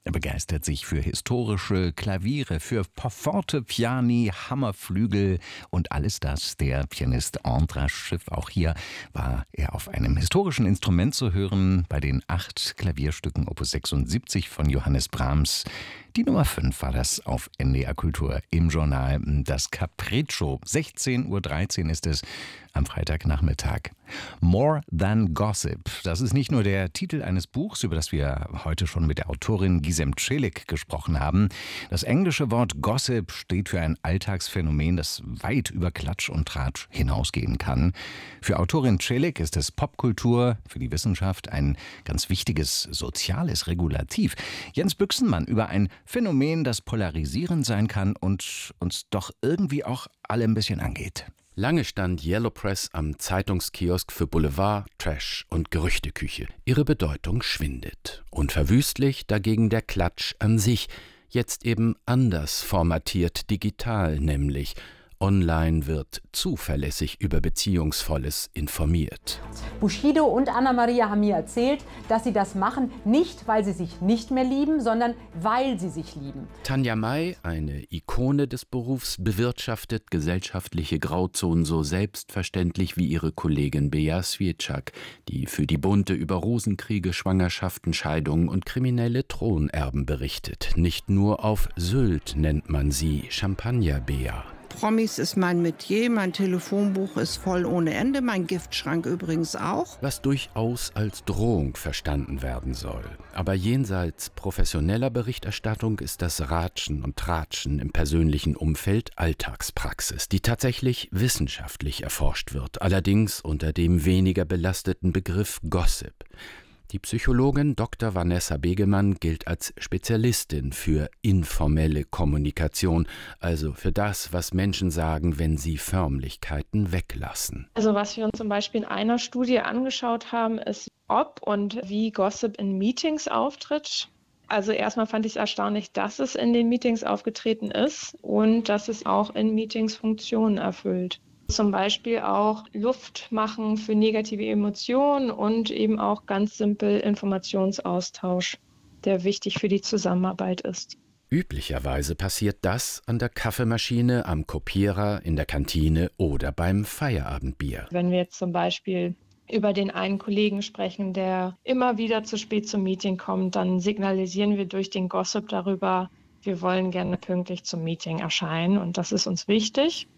Er begeistert sich für historische Klaviere, für Fortepiani, Hammerflügel und alles das. Der Pianist Andras Schiff. Auch hier war er auf einem historischen Instrument zu hören bei den 8 Klavierstücken Opus 76 von Johannes Brahms. Die Nummer 5 war das auf NDR Kultur im Journal Das Capriccio. 16:13 Uhr ist es am Freitagnachmittag. More Than Gossip. Das ist nicht nur der Titel eines Buchs, über das wir heute schon mit der Autorin Gizem Celik gesprochen haben. Das englische Wort Gossip steht für ein Alltagsphänomen, das weit über Klatsch und Tratsch hinausgehen kann. Für Autorin Celik ist es Popkultur, für die Wissenschaft ein ganz wichtiges soziales Regulativ. Jens Büchsenmann über ein Phänomen, das polarisierend sein kann und uns doch irgendwie auch alle ein bisschen angeht. Lange stand Yellow Press am Zeitungskiosk für Boulevard, Trash und Gerüchteküche. Ihre Bedeutung schwindet. Unverwüstlich dagegen der Klatsch an sich, jetzt eben anders formatiert, digital nämlich. Online wird zuverlässig über Beziehungsvolles informiert. Bushido und Anna-Maria haben mir erzählt, dass sie das machen, nicht weil sie sich nicht mehr lieben, sondern weil sie sich lieben. Tanja May, eine Ikone des Berufs, bewirtschaftet gesellschaftliche Grauzonen so selbstverständlich wie ihre Kollegin Bea Swieczak, die für die Bunte über Rosenkriege, Schwangerschaften, Scheidungen und kriminelle Thronerben berichtet. Nicht nur auf Sylt nennt man sie Champagner-Bea. Promis ist mein Metier, mein Telefonbuch ist voll ohne Ende, mein Giftschrank übrigens auch. Was durchaus als Drohung verstanden werden soll. Aber jenseits professioneller Berichterstattung ist das Ratschen und Tratschen im persönlichen Umfeld Alltagspraxis, die tatsächlich wissenschaftlich erforscht wird, allerdings unter dem weniger belasteten Begriff Gossip. Die Psychologin Dr. Vanessa Begemann gilt als Spezialistin für informelle Kommunikation, also für das, was Menschen sagen, wenn sie Förmlichkeiten weglassen. Also was wir uns zum Beispiel in einer Studie angeschaut haben, ist, ob und wie Gossip in Meetings auftritt. Also erstmal fand ich es erstaunlich, dass es in den Meetings aufgetreten ist und dass es auch in Meetings Funktionen erfüllt. Zum Beispiel auch Luft machen für negative Emotionen und eben auch ganz simpel Informationsaustausch, der wichtig für die Zusammenarbeit ist. Üblicherweise passiert das an der Kaffeemaschine, am Kopierer, in der Kantine oder beim Feierabendbier. Wenn wir jetzt zum Beispiel über den einen Kollegen sprechen, der immer wieder zu spät zum Meeting kommt, dann signalisieren wir durch den Gossip darüber, wir wollen gerne pünktlich zum Meeting erscheinen und das ist uns wichtig.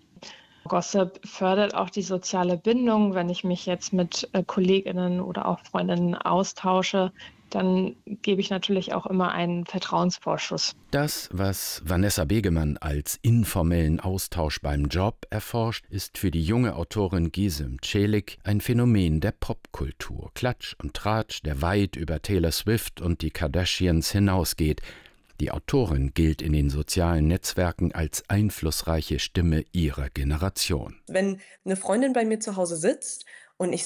Gossip fördert auch die soziale Bindung. Wenn ich mich jetzt mit KollegInnen oder auch Freundinnen austausche, dann gebe ich natürlich auch immer einen Vertrauensvorschuss. Das, was Vanessa Begemann als informellen Austausch beim Job erforscht, ist für die junge Autorin Gizem Celik ein Phänomen der Popkultur. Klatsch und Tratsch, der weit über Taylor Swift und die Kardashians hinausgeht. Die Autorin gilt in den sozialen Netzwerken als einflussreiche Stimme ihrer Generation. Wenn eine Freundin bei mir zu Hause sitzt und ich